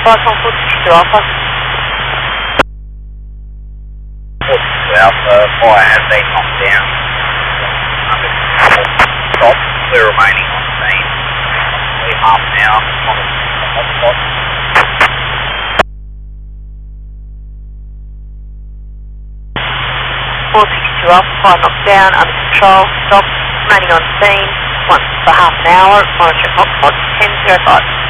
Cyclone 462 Alpha. 462 Alpha, fire has been knocked down. Stop, we're remaining on scene. Approximately half an hour on the hotspot. 462 Alpha, fire knocked down, under control, stop, remaining on scene, once for half an hour, monitoring hotspot, 1005.